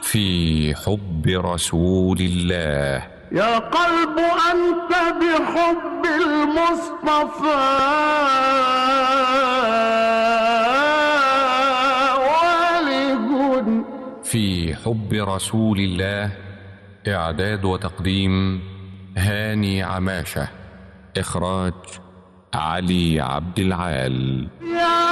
في حب رسول الله. يا قلب أنت بحب المصطفى والد. في حب رسول الله. إعداد وتقديم هاني عماشة. إخراج علي عبد العال.